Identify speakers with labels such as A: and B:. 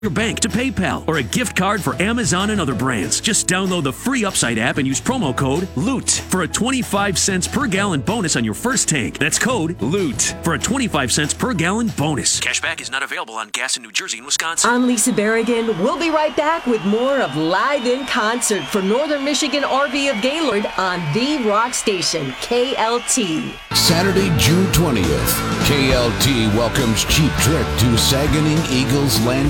A: your bank to PayPal or a gift card for Amazon and other brands. Just download the free Upside app and use promo code LOOT for a 25 cents per gallon bonus on your first tank. That's code LOOT for a 25 cents per gallon bonus. Cashback is not available on gas in New Jersey and Wisconsin.
B: I'm Lisa Berrigan. We'll be right back with more of Live in Concert for Northern Michigan RV of Gaylord on the rock station, KLT.
C: Saturday, June 20th, KLT welcomes Cheap Trick to Saganing Eagles Landing